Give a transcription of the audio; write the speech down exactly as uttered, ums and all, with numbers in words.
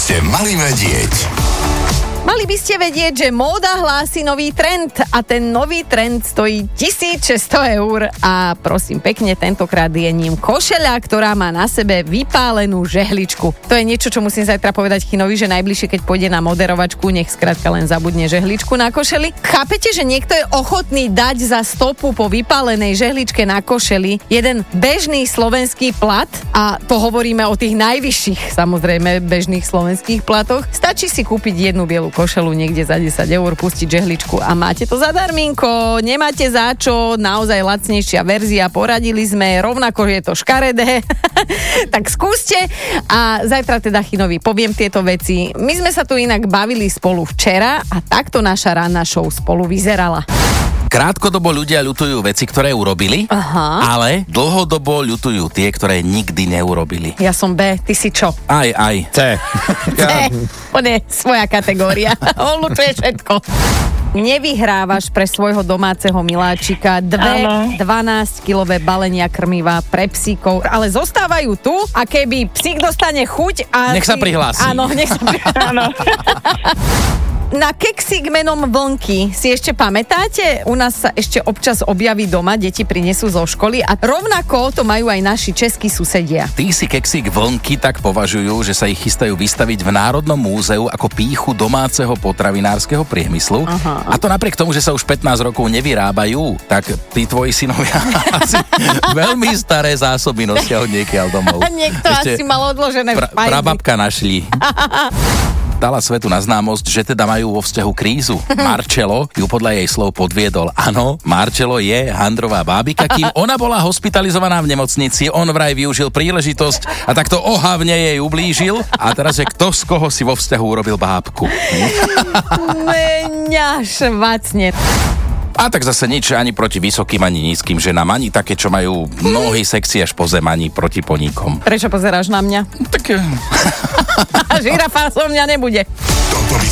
ste mali vedieť. Mali by ste vedieť, že móda hlási nový trend a ten nový trend stojí tisícšesťsto eur a prosím pekne, tentokrát je ním košeľa, ktorá má na sebe vypálenú žehličku. To je niečo, čo musím zajtra povedať Chinovi, že najbližšie, keď pôjde na moderovačku, nech skrátka len zabudne žehličku na košeli. Chápete, že niekto je ochotný dať za stopu po vypálenej žehličke na košeli jeden bežný slovenský plat a to hovoríme o tých najvyšších, samozrejme, bežných slovenských platoch. Stačí si kúpiť jednu bielu košelu niekde za desať eur, pustiť žehličku a máte to zadarminko, nemáte za čo, naozaj lacnejšia verzia, poradili sme, rovnako je to škaredé, tak skúste a zajtra teda Chinovi poviem tieto veci. My sme sa tu inak bavili spolu včera a takto naša ranná show spolu vyzerala. Krátkodobo ľudia ľutujú veci, ktoré urobili, Aha. ale dlhodobo ľutujú tie, ktoré nikdy neurobili. Ja som B, ty si čo? Aj, aj. C. C, on je svoja kategória. On ľutuje všetko. Nevyhrávaš pre svojho domáceho miláčika dve dvanásťkilové balenia krmiva pre psíkov, ale zostávajú tu a keby psík dostane chuť a... Nech sa prihlási. Áno, nech sa prihlási. Na keksík menom Vlnky si ešte pamätáte? U nás sa ešte občas objaví doma, deti prinesú zo školy a rovnako to majú aj naši českí susedia. Tí si keksík Vlnky tak považujú, že sa ich chystajú vystaviť v Národnom múzeu ako pýchu domáceho potravinárskeho priemyslu. Aha. A to napriek tomu, že sa už pätnásť rokov nevyrábajú, tak tí tvoji synovia asi veľmi staré zásoby nosia od niekiaľ domov. Niekto ešte asi mal odložené v pra, špajzi. Prababka našli. Dala svetu na známosť, že teda majú vo vzťahu krízu. Marcello ju podľa jej slov podviedol. Áno, Marcello je handrová bábika, kým ona bola hospitalizovaná v nemocnici, on vraj využil príležitosť a takto ohavne jej ublížil a teraz je kto z koho si vo vzťahu urobil bábku. Mňa švacne. A tak zase nič ani proti vysokým, ani nízkym ženám, ani také, čo majú nohy sexy až po zem, ani proti poníkom. Prečo pozeráš na mňa? Tak... Žirafa so mňa nebude.